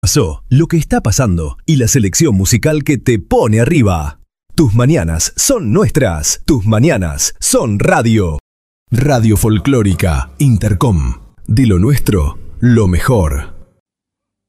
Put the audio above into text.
Pasó, lo que está pasando y la selección musical que te pone arriba. Tus mañanas son nuestras. Tus mañanas son radio. Radio Folclórica Intercom. De lo nuestro, lo mejor.